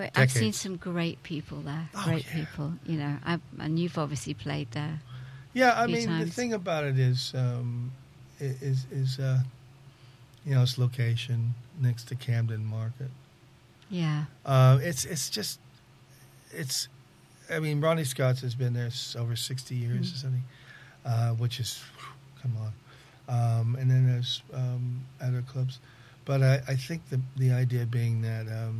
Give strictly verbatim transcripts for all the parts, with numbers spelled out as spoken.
great. I've decades. seen some great people there. Oh, great yeah. people, you know. I've, and you've obviously played there. Yeah, I few mean, the times. thing about it is, um, i- is, is uh, you know, its location next to Camden Market. Yeah. Uh, it's it's just, it's, I mean, Ronnie Scott's has been there s- over sixty years Mm. or something, uh, which is, come on. Um, and then there's um, other clubs. But I, I think the the idea being that, um,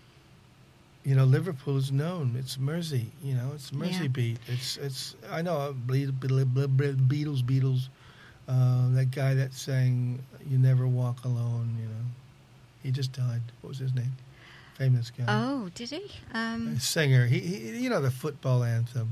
you know, Liverpool is known. It's Mersey, you know, it's Mersey Yeah. beat. It's, it's I know, uh, Ble- Ble- Ble- Ble- Beatles, Beatles, uh, that guy that sang You Never Walk Alone, you know. He just died. What was his name? Famous guy. Oh, did he? Um, Singer. He, he, you know, the football anthem.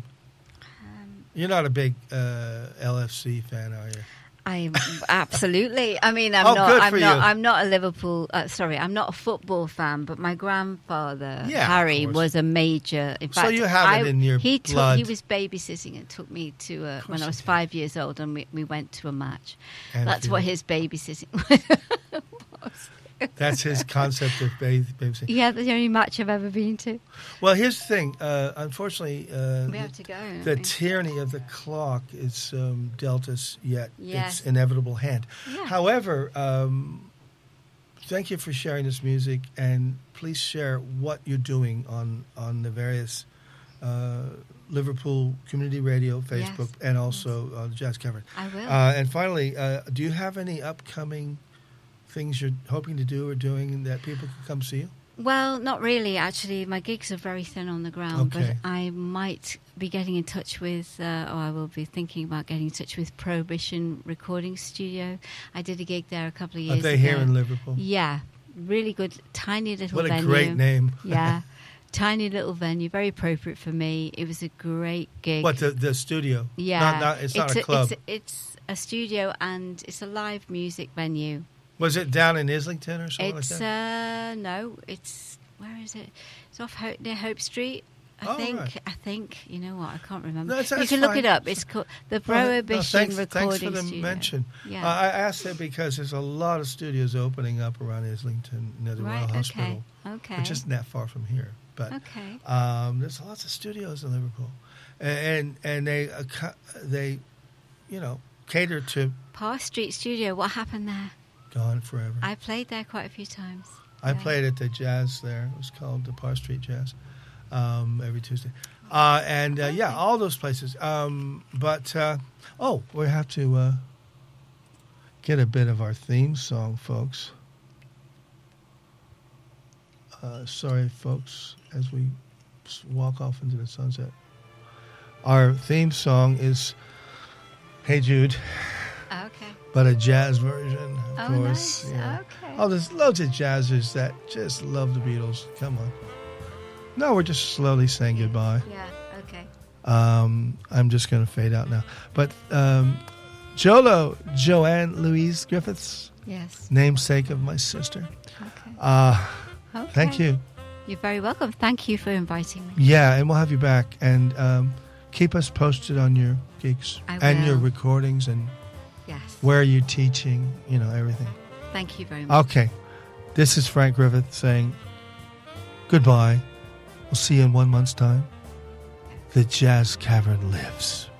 um, You're not a big uh, L F C fan, are you? I'm absolutely. I mean, I'm Oh, not. good I'm for not. you. I'm not a Liverpool. Uh, sorry, I'm not a football fan. But my grandfather Yeah, of Harry course. was a major. In So fact, you have it I- in your he took, blood. He was babysitting and took me to a, Of course when I he was did. five years old, and we, we went to a match. That's Anfield. what his babysitting was. That's his concept of baby babysitting. Yeah, that's the only match I've ever been to. Well, here's the thing. Uh, unfortunately, uh, We have to go. don't the we? tyranny of the clock is um, dealt us yet Yes. its inevitable hand. Yeah. However, um, thank you for sharing this music, and please share what you're doing on on the various uh, Liverpool Community Radio, Facebook, Yes. and also uh, Jazz Cavern. I will. Uh, and finally, uh, do you have any upcoming things you're hoping to do or doing that people can come see you? Well, not really. Actually, my gigs are very thin on the ground, Okay. but I might be getting in touch with, uh, or I will be thinking about getting in touch with Prohibition Recording Studio. I did a gig there a couple of Are years they ago. here in Liverpool? Yeah, really good, tiny little What a venue. great name. Yeah, tiny little venue, very appropriate for me. It was a great gig. What, the, the studio? Yeah, Not, not, it's, not a club. It's a, it's a studio and it's a live music venue. Was it down in Islington or something It's like that? uh no, it's where is it? It's off Hope, near Hope Street. I Oh, think. right. I think. You know what? I can't remember. No, it's- you that's can look fine. it up. It's called the Well, no, Prohibition thanks, Recording thanks for the Studio. mention. Yeah. Uh, I asked that because there's a lot of studios opening up around Islington near the right. Royal Okay. Hospital, Okay. which isn't that far from here. But okay. um, there's lots of studios in Liverpool, and and they uh, cu- they, you know, cater to Parr Street Studio. What happened there? Gone Forever. I played there quite a few times. I Yeah. played at the Jazz there. It was called the Parr Street Jazz um, every Tuesday. Uh, and, uh, yeah, all those places. Um, but, uh, oh, we have to uh, get a bit of our theme song, folks. Uh, sorry, folks, as we s- walk off into the sunset. Our theme song is Hey Jude, Okay. but a jazz version, of Oh, course. nice. yeah. Okay. Oh, there's loads of jazzers that just love the Beatles. Come on. No, we're just slowly saying goodbye. Yeah. Okay. Um, I'm just going to fade out now. But um, Jolo, Joanne Louise Griffiths, Yes. namesake of my sister. Okay. Uh, Okay. thank you. You're very welcome. Thank you for inviting me. Yeah, and we'll have you back. And um, keep us posted on your gigs I and your will. recordings and Yes. where you're teaching, you know, everything. Thank you very much. Okay. This is Frank Griffith saying goodbye. We'll see you in one month's time. The Jazz Cavern lives.